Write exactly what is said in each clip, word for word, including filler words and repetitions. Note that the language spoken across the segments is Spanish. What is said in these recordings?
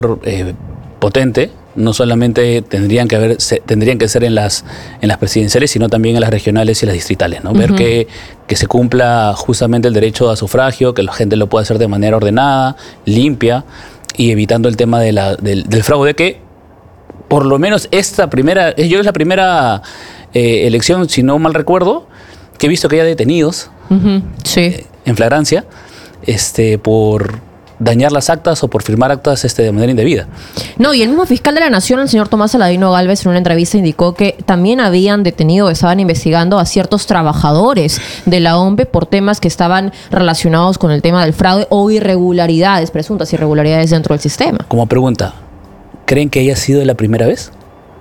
eh, potente. No solamente tendrían que haber, se, tendrían que ser en las, en las presidenciales, sino también en las regionales y las distritales, ¿no? Uh-huh. Ver que, que se cumpla justamente el derecho a sufragio, que la gente lo pueda hacer de manera ordenada, limpia, y evitando el tema de la, del, del fraude, que por lo menos esta primera, yo es la primera eh, elección, si no mal recuerdo, que he visto que haya detenidos uh-huh. sí. eh, en flagrancia este, por dañar las actas o por firmar actas este, de manera indebida. No, y el mismo fiscal de la Nación, el señor Tomás Saladino Gálvez, en una entrevista indicó que también habían detenido, estaban investigando a ciertos trabajadores de la O M P E por temas que estaban relacionados con el tema del fraude o irregularidades, presuntas irregularidades dentro del sistema. Como pregunta, ¿creen que haya sido la primera vez?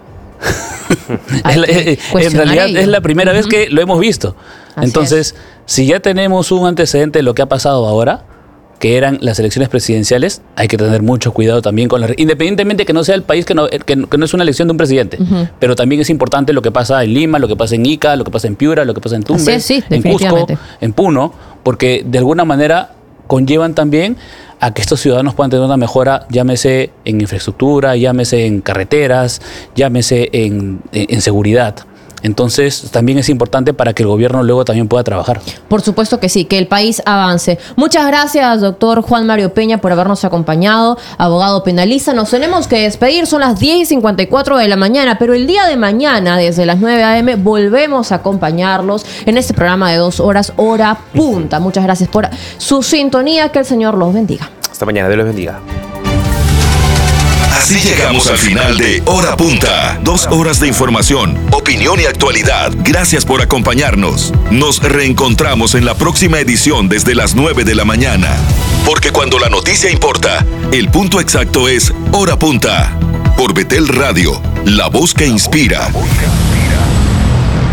es la, en realidad ello. es la primera uh-huh. vez que lo hemos visto. Así Entonces, es. si ya tenemos un antecedente de lo que ha pasado ahora, que eran las elecciones presidenciales, hay que tener mucho cuidado también con las... Independientemente que no sea el país, que no, que, que no es una elección de un presidente, uh-huh. pero también es importante lo que pasa en Lima, lo que pasa en Ica, lo que pasa en Piura, lo que pasa en Tumbes, sí, sí, en Cusco, en Puno, porque de alguna manera conllevan también a que estos ciudadanos puedan tener una mejora, llámese en infraestructura, llámese en carreteras, llámese en, en, en seguridad. Entonces, también es importante para que el gobierno luego también pueda trabajar. Por supuesto que sí, que el país avance. Muchas gracias, doctor Juan Mario Peña, por habernos acompañado, abogado penalista. Nos tenemos que despedir, son las diez y cincuenta y cuatro de la mañana, pero el día de mañana, desde las nueve a eme, volvemos a acompañarlos en este programa de dos horas, hora punta. Muchas gracias por su sintonía, que el Señor los bendiga. Hasta mañana, Dios los bendiga. Así llegamos al final de Hora Punta. Dos horas de información, opinión y actualidad. Gracias por acompañarnos. Nos reencontramos en la próxima edición desde las nueve de la mañana. Porque cuando la noticia importa, el punto exacto es Hora Punta. Por Betel Radio, la voz que inspira.